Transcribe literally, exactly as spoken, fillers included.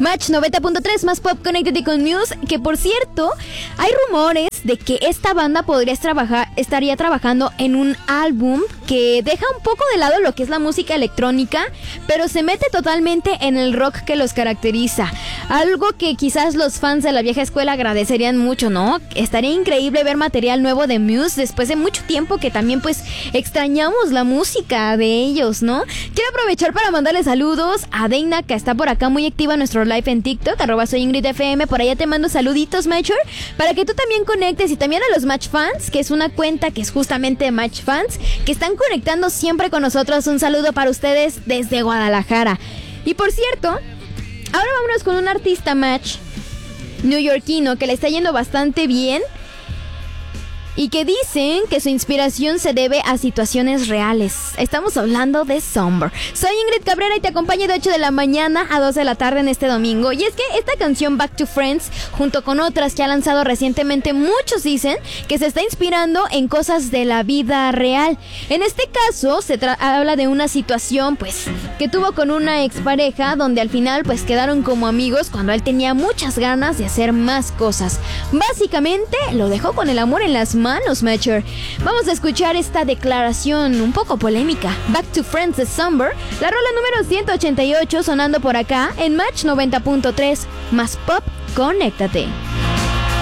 Match noventa punto tres, más pop, Connected con Muse. Que por cierto, hay rumores de que esta banda podría trabajar, estaría trabajando en un álbum que deja un poco de lado lo que es la música electrónica, pero se mete totalmente en el rock que los caracteriza. Algo que quizás los fans de la vieja escuela agradecerían mucho, ¿no? Estaría increíble ver material nuevo de Muse después de mucho tiempo que también pues extrañamos la música de ellos, ¿no? Quiero aprovechar para mandarle saludos a Deina, que está por acá muy activa en nuestro live en TikTok, arroba soy Ingrid F M. Por allá te mando saluditos, Matcher, para que tú también conectes, y también a los Match Fans, que es una cuenta que es justamente Match Fans, que están conectando siempre con nosotros. Un saludo para ustedes desde Guadalajara. Y por cierto, ahora vámonos con un artista Match neoyorquino que le está yendo bastante bien y que dicen que su inspiración se debe a situaciones reales. Estamos hablando de Somber. Soy Ingrid Cabrera y te acompaño de ocho de la mañana a dos de la tarde en este domingo. Y es que esta canción Back to Friends, junto con otras que ha lanzado recientemente, muchos dicen que se está inspirando en cosas de la vida real. En este caso se tra- habla de una situación pues que tuvo con una expareja, donde al final pues quedaron como amigos cuando él tenía muchas ganas de hacer más cosas. Básicamente lo dejó con el amor en las manos, Matcher. Vamos a escuchar esta declaración un poco polémica. Back to Friends de Somber, la rola número ciento ochenta y ocho, sonando por acá en Match noventa punto tres, más pop, conéctate.